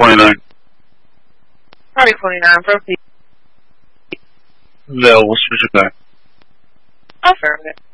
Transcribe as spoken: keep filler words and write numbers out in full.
twenty-nine. Party forty-nine, proceed. Available, switch it back. Affirmative.